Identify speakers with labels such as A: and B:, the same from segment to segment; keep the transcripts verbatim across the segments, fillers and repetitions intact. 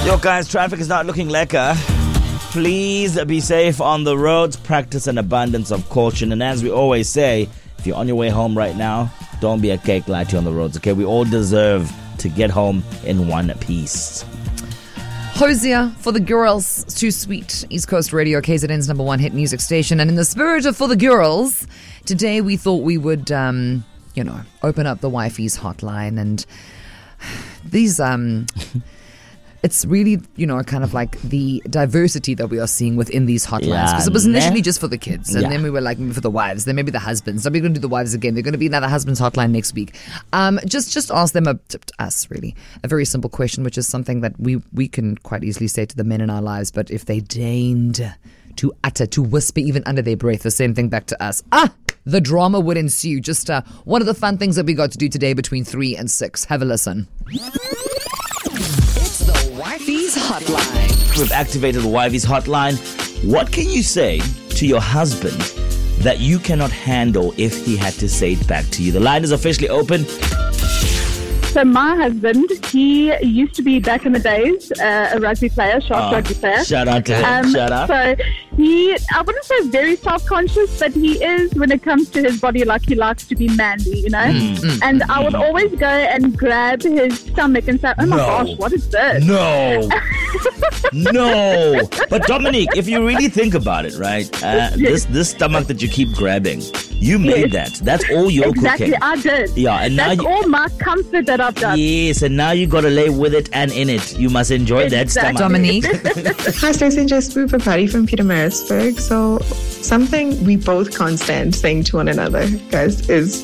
A: Yo guys, traffic is not looking lekker. Please be safe on the roads. Practice an abundance of caution. And as we always say, if you're on your way home right now, don't be a cake latte on the roads, okay? We all deserve to get home in one piece.
B: Hosier for the girls, too sweet. East Coast Radio, K Z N's number one hit music station. And in the spirit of For the Girls, today we thought we would, um, you know, open up the wifey's hotline. And these, um... it's really, you know, kind of like the diversity that we are seeing within these hotlines. Because yeah, it was initially just for the kids. And yeah. then we were like, maybe for the wives. Then maybe the husbands. So we're going to do the wives again. They're going to be another husband's hotline next week. Um, just just ask them, a, us really, a very simple question, which is something that we, we can quite easily say to the men in our lives. But if they deigned to utter, to whisper even under their breath, the same thing back to us. Ah! The drama would ensue. Just uh, one of the fun things that we got to do today between three and six. Have a listen.
C: Wifey's Hotline.
A: We've activated the Wifey's Hotline. What can you say to your husband that you cannot handle if he had to say it back to you? The line is officially open.
D: So my husband, he used to be, back in the days, uh, a rugby player, sharp oh, rugby player.
A: Shout out to him.
D: Um,
A: shout out.
D: So he, I wouldn't say very self-conscious, but he is when it comes to his body, like he likes to be manly, you know? Mm, mm, and mm, I would mm. always go and grab his stomach and say, oh my
A: no.
D: gosh, what is this?
A: No. No. But Dominique, if you really think about it, right, uh, this, this stomach that you keep grabbing, you made yes. that. That's all your
D: exactly,
A: cooking.
D: Exactly, I did.
A: Yeah, and
D: That's
A: now you,
D: all my comfort that I've done.
A: Yes, and now you got to lay with it and in it. You must enjoy exactly. that stomach.
B: Dominique.
E: Hi, Stacey and Jess. Booper Patty from Pietermaritzburg. So something we both can't stand saying to one another, guys, is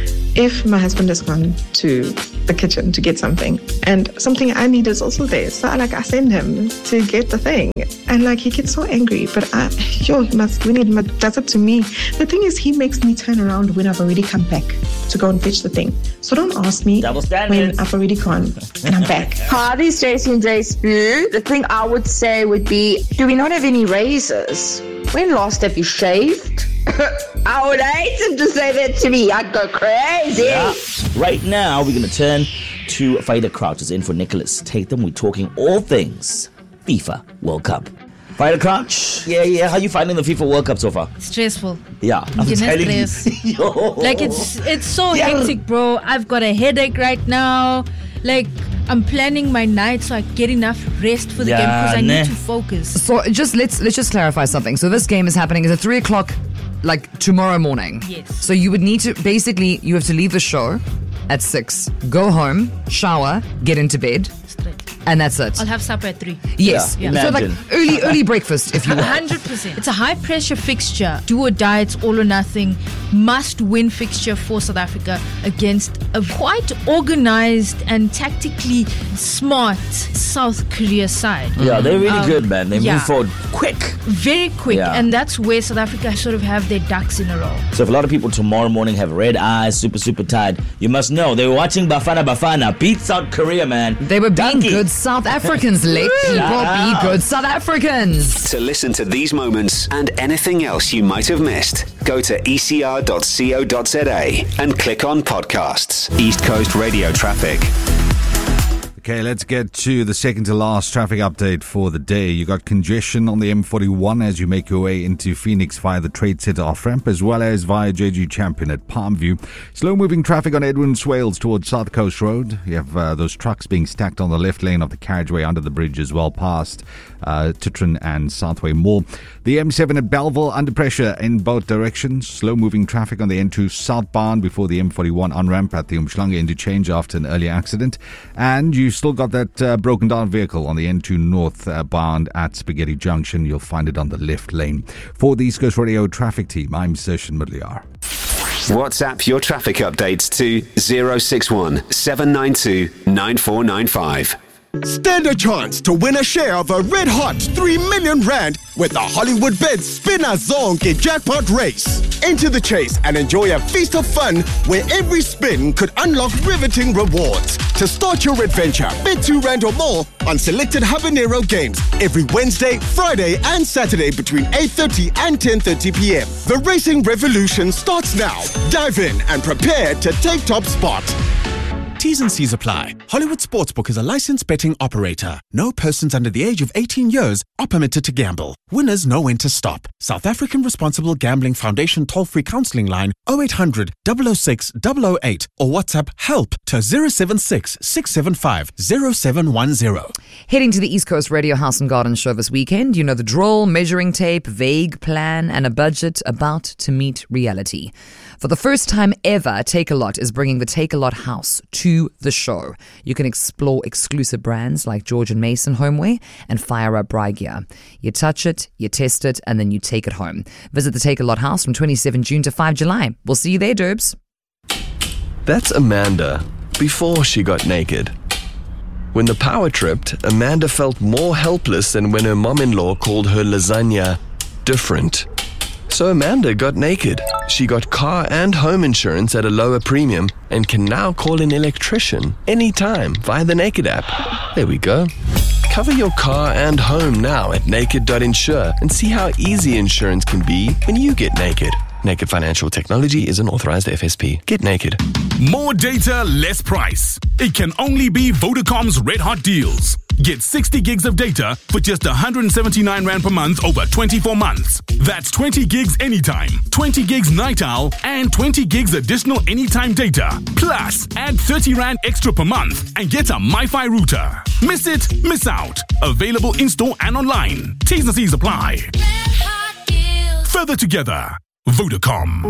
E: if my husband has gone to the kitchen to get something and something I need is also there, so I, like I send him to get the thing, and like he gets so angry, but I, yo, he must win it, he does it to me. The thing is, he makes me turn around when I've already come back to go and fetch the thing. So don't ask me when I've already gone and I'm back.
F: Hi, this is Stacey and Jay Spoo. The thing I would say would be, do we not have any razors? When last have you shaved? I would hate him to say that to me. I'd go crazy.
A: Yeah. Right now, we're going to turn to Faida Crouch is in for Nicholas Tatham. We're talking all things FIFA World Cup. Faida Crouch, yeah, yeah. How are you finding the FIFA World Cup so far?
G: Stressful.
A: Yeah, I'm telling you.
G: Yo. Like, it's it's so yeah. hectic, bro. I've got a headache right now. Like, I'm planning my night so I get enough rest for the yeah, game because I nah. need to focus.
B: So just let's let's just clarify something. So this game is happening. It's at three o'clock, like tomorrow morning.
G: Yes.
B: So you would need to basically you have to leave the show at six, go home, shower, get into bed.
G: Straight.
B: And that's it.
G: I'll have supper at three.
B: Yes.
A: Yeah,
B: yeah. So like early early breakfast, if you will.
G: one hundred percent. It's a high pressure fixture. Do or die, it's all or nothing. Must win fixture for South Africa against a quite organized and tactically smart South Korea side.
A: Yeah, they're really um, good, man. They
G: yeah.
A: move forward quick.
G: Very quick.
A: Yeah.
G: And that's where South Africa sort of have their ducks in a row.
A: So if a lot of people tomorrow morning have red eyes, super, super tired, you must know they were watching Bafana Bafana beat South Korea, man.
B: They were being
A: Donkey.
B: good South Africans. Let people be good South Africans.
C: To listen to these moments and anything else you might have missed, go to e c r dot co dot z a and click on podcasts. East Coast Radio Traffic.
H: Okay, let's get to the second to last traffic update for the day. You got congestion on the M forty-one as you make your way into Phoenix via the Trade Center off-ramp, as well as via J G Champion at Palmview. Slow-moving traffic on Edwin Swales towards South Coast Road. You have uh, those trucks being stacked on the left lane of the carriageway under the bridge as well, past uh, Titran and Southway Mall. The M seven at Belleville under pressure in both directions. Slow-moving traffic on the N two southbound before the M forty-one on-ramp at the Umhlanga interchange after an earlier accident. And you still got that uh, broken down vehicle on the N two northbound at Spaghetti Junction. You'll find it on the left lane. For the East Coast Radio traffic team, I'm Sershin Mudliar.
C: WhatsApp your traffic updates to zero six one seven nine two nine four nine five.
I: Stand a chance to win a share of a red hot three million rand with the Hollywood Bets Spinner Zonke jackpot race. Enter the chase and enjoy a feast of fun where every spin could unlock riveting rewards. To start your adventure, bet two rand or more on selected Habanero games every Wednesday, Friday and Saturday between eight thirty and ten thirty p.m. The racing revolution starts now. Dive in and prepare to take top spot. T's and C's apply. Hollywood Sportsbook is a licensed betting operator. No persons under the age of eighteen years are permitted to gamble. Winners know when to stop. South African Responsible Gambling Foundation toll-free counseling line oh eight hundred, double oh six, double oh eight or WhatsApp HELP to zero seven six, six seven five, zero seven one zero.
B: Heading to the East Coast Radio House and Garden show this weekend, you know the drill, measuring tape, vague plan, and a budget about to meet reality. For the first time ever, Take-A-Lot is bringing the Take-A-Lot House to the show. You can explore exclusive brands like George and Mason Homeway and Fire Up Bry Gear. You touch it, you test it, and then you take it home. Visit the Take-A-Lot House from twenty-seventh of June to fifth of July. We'll see you there, Derbs.
J: That's Amanda before she got naked. When the power tripped, Amanda felt more helpless than when her mom-in-law called her lasagna different. So Amanda got naked. She got car and home insurance at a lower premium and can now call an electrician anytime via the Naked app. There we go. Cover your car and home now at naked dot insure and see how easy insurance can be when you get naked. Naked Financial Technology is an authorized F S P. Get naked.
K: More data, less price. It can only be Vodacom's Red Hot Deals. Get sixty gigs of data for just one hundred seventy-nine rand per month over twenty-four months. That's twenty gigs anytime, twenty gigs night owl, and twenty gigs additional anytime data. Plus, add thirty rand extra per month and get a MiFi router. Miss it, miss out. Available in-store and online. T's and C's apply. Further together. Vodacom.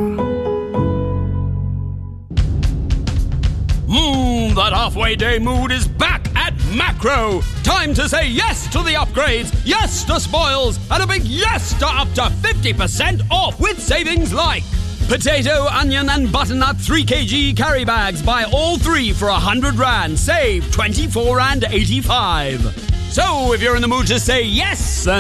L: Mmm, that halfway day mood is back at Macro. Time to say yes to the upgrades, yes to spoils, and a big yes to up to fifty percent off with savings like potato, onion, and butternut three kilogram carry bags. Buy all three for one hundred rand. Save twenty-four rand eighty-five. So if you're in the mood to say yes, then